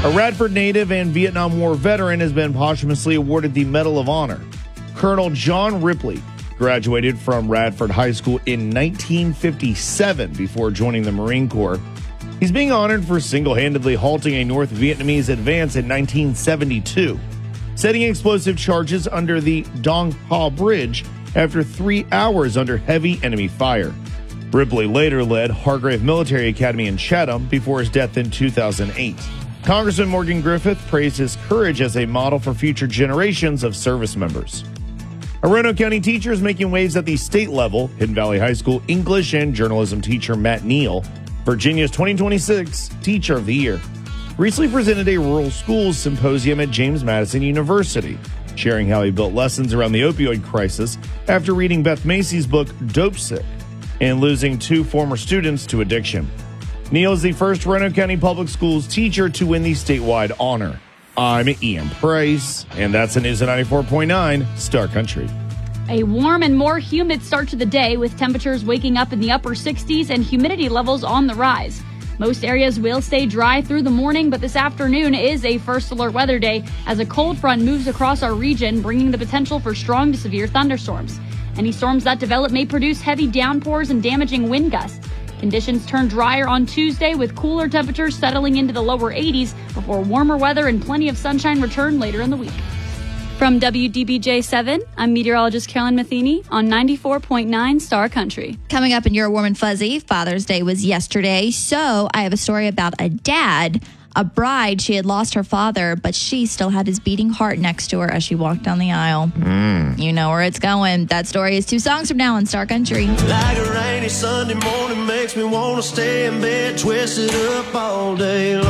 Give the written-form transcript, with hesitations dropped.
A Radford native and Vietnam War veteran has been posthumously awarded the Medal of Honor. Colonel John Ripley graduated from Radford High School in 1957 before joining the Marine Corps. He's being honored for single-handedly halting a North Vietnamese advance in 1972, setting explosive charges under the Dong Ha Bridge after 3 hours under heavy enemy fire. Ripley later led Hargrave Military Academy in Chatham before his death in 2008. Congressman Morgan Griffith praised his courage as a model for future generations of service members. A Roanoke County teacher is making waves at the state level. Hidden Valley High School English and journalism teacher Matt Neal, Virginia's 2026 Teacher of the Year, recently presented a rural schools symposium at James Madison University, sharing how he built lessons around the opioid crisis after reading Beth Macy's book Dope Sick and losing 2 former students to addiction. Neal is the first Roanoke County Public Schools teacher to win the statewide honor. I'm Ian Price, and that's the news at 94.9 Star Country. A warm and more humid start to the day with temperatures waking up in the upper 60s and humidity levels on the rise. Most areas will stay dry through the morning, but this afternoon is a first alert weather day as a cold front moves across our region, bringing the potential for strong to severe thunderstorms. Any storms that develop may produce heavy downpours and damaging wind gusts. Conditions turn drier on Tuesday with cooler temperatures settling into the lower 80s before warmer weather and plenty of sunshine return later in the week. From WDBJ7, I'm meteorologist Carolyn Matheny on 94.9 Star Country. Coming up in Your Warm and Fuzzy, Father's Day was yesterday, so I have a story about a dad. A bride, she had lost her father, but she still had his beating heart next to her as she walked down the aisle. You know where it's going. That story is 2 songs from now on Star Country. Like a rainy Sunday morning makes me want to stay in bed, twisted up all day long.